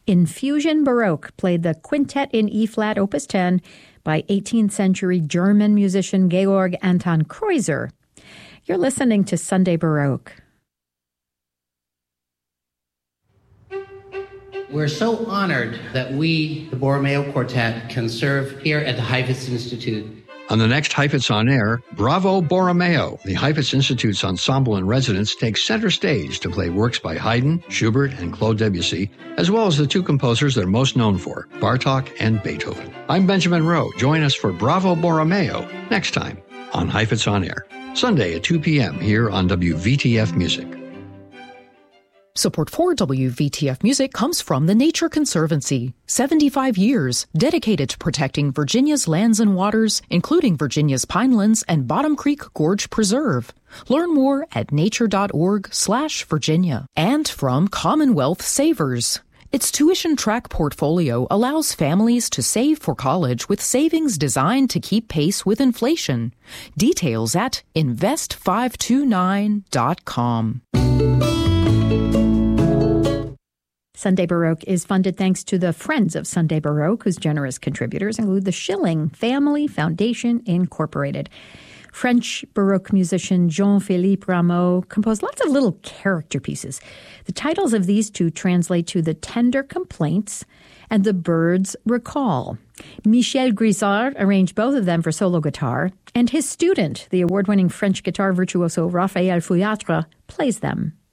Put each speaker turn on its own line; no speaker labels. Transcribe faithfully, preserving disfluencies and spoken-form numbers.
Infusion Baroque played the Quintet in E-flat, Opus ten, by eighteenth century German musician Georg Anton Kreuzer. You're listening to Sunday Baroque.
We're so honored that we, the Borromeo Quartet, can serve here at the Heifetz Institute.
On the next Heifetz On Air, Bravo Borromeo, the Heifetz Institute's ensemble in residence, takes center stage to play works by Haydn, Schubert, and Claude Debussy, as well as the two composers they're most known for, Bartók and Beethoven. I'm Benjamin Rowe. Join us for Bravo Borromeo next time on Heifetz On Air, Sunday at two p.m. here on W V T F Music.
Support for W V T F Music comes from the Nature Conservancy. seventy-five years dedicated to protecting Virginia's lands and waters, including Virginia's Pinelands and Bottom Creek Gorge Preserve. Learn more at nature.org slash Virginia. And from Commonwealth Savers. Its tuition track portfolio allows families to save for college with savings designed to keep pace with inflation. Details at invest five two nine dot com.
Sunday Baroque is funded thanks to the Friends of Sunday Baroque, whose generous contributors include the Schilling Family Foundation, Incorporated. French Baroque musician Jean-Philippe Rameau composed lots of little character pieces. The titles of these two translate to The Tender Complaints and The Bird's Recall. Michel Grisard arranged both of them for solo guitar, and his student, the award-winning French guitar virtuoso Raphael Fouillatre, plays them.